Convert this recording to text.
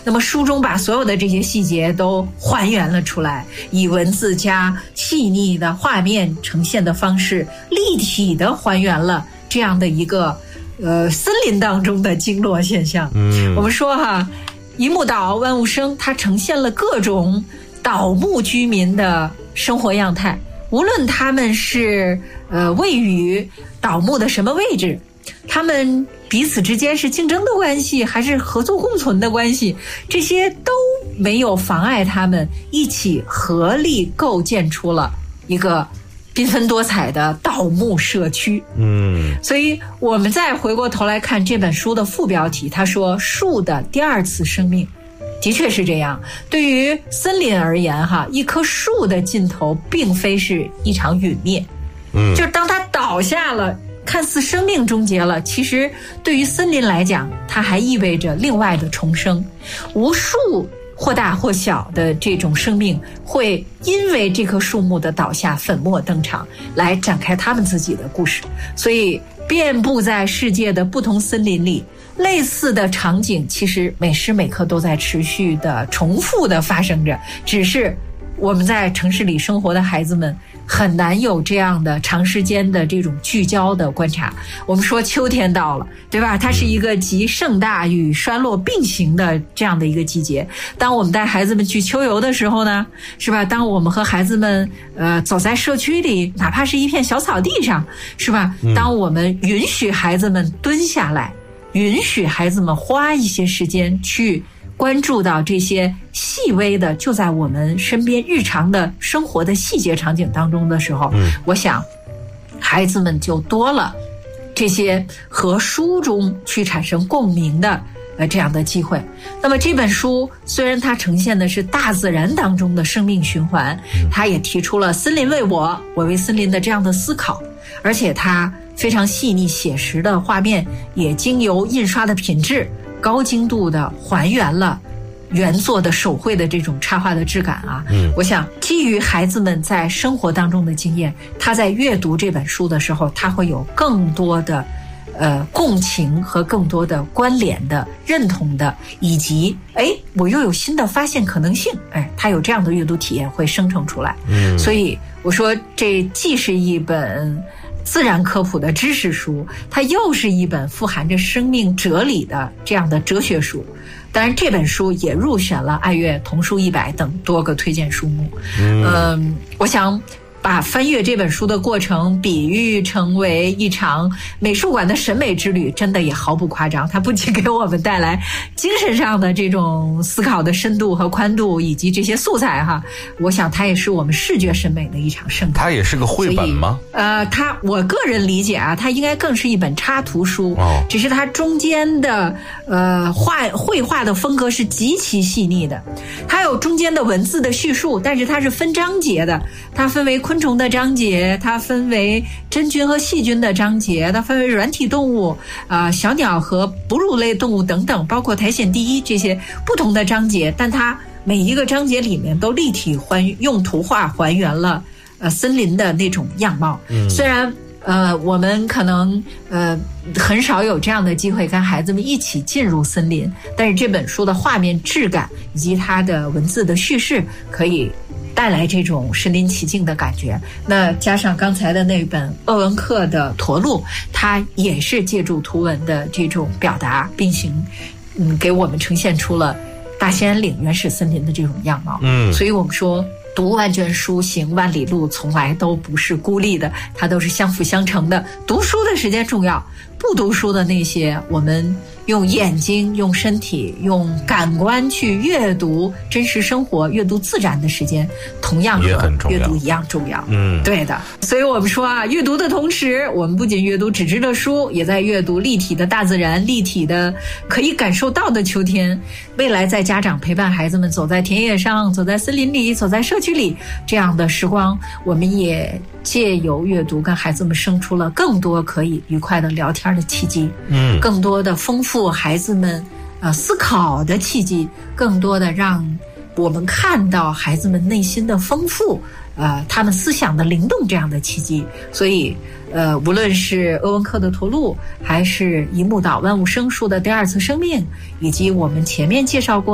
那么书中把所有的这些细节都还原了出来，以文字加细腻的画面呈现的方式，立体的还原了这样的一个森林当中的经络现象。我们说哈，一木岛万物生，它呈现了各种岛木居民的生活样态，无论他们是位于岛木的什么位置，他们彼此之间是竞争的关系还是合作共存的关系，这些都没有妨碍他们一起合力构建出了一个缤纷多彩的岛木社区。所以我们再回过头来看这本书的副标题，他说树的第二次生命，的确是这样。对于森林而言哈，一棵树的尽头并非是一场陨灭，就是当它倒下了，看似生命终结了，其实对于森林来讲，它还意味着另外的重生。无数或大或小的这种生命会因为这棵树木的倒下粉墨登场，来展开他们自己的故事。所以遍布在世界的不同森林里，类似的场景其实每时每刻都在持续的重复的发生着，只是我们在城市里生活的孩子们很难有这样的长时间的这种聚焦的观察。我们说秋天到了，对吧？它是一个集盛大与衰落并行的这样的一个季节。当我们带孩子们去秋游的时候呢，是吧？当我们和孩子们走在社区里，哪怕是一片小草地上，是吧？当我们允许孩子们蹲下来，允许孩子们花一些时间去关注到这些细微的就在我们身边日常的生活的细节场景当中的时候，我想孩子们就多了这些和书中去产生共鸣的这样的机会。那么这本书虽然它呈现的是大自然当中的生命循环，它也提出了森林为我，我为森林的这样的思考，而且它非常细腻写实的画面也经由印刷的品质高精度的还原了原作的手绘的这种插画的质感啊。我想基于孩子们在生活当中的经验，他在阅读这本书的时候，他会有更多的共情和更多的关联的认同的，以及我又有新的发现可能性，他有这样的阅读体验会生成出来。所以我说这既是一本自然科普的知识书，它又是一本富含着生命哲理的这样的哲学书。当然这本书也入选了爱阅童书100等多个推荐书目。我想把翻阅这本书的过程比喻成为一场美术馆的审美之旅，真的也毫不夸张。它不仅给我们带来精神上的这种思考的深度和宽度，以及这些素材哈，我想它也是我们视觉审美的一场盛宴。 它也是个绘本吗？ 我个人理解啊，它应该更是一本插图书，只是它中间的绘画的风格是极其细腻的。它有中间的文字的叙述，但是它是分章节的，它分为昆虫的章节，它分为真菌和细菌的章节，它分为软体动物小鸟和哺乳类动物等等，包括苔藓第一这些不同的章节，但它每一个章节里面都立体用图画还原了森林的那种样貌。虽然我们可能很少有这样的机会跟孩子们一起进入森林，但是这本书的画面质感以及它的文字的叙事可以带来这种身临其境的感觉。那加上刚才的那本鄂温克的驼鹿，它也是借助图文的这种表达并行，给我们呈现出了大兴安岭原始森林的这种样貌。所以我们说读万卷书行万里路从来都不是孤立的，它都是相辅相成的。读书的时间重要，不读书的那些我们用眼睛用身体用感官去阅读真实生活阅读自然的时间同样和阅读一样重要。对的。所以我们说啊，阅读的同时我们不仅阅读纸质的书，也在阅读立体的大自然，立体的可以感受到的秋天。未来在家长陪伴孩子们走在田野上，走在森林里，走在社区里，这样的时光我们也借由阅读跟孩子们生出了更多可以愉快的聊天的契机，更多的丰富孩子们思考的契机，更多的让我们看到孩子们内心的丰富，他们思想的灵动这样的契机。所以无论是鄂温克的驼鹿，还是一木岛万物生树的第二次生命，以及我们前面介绍过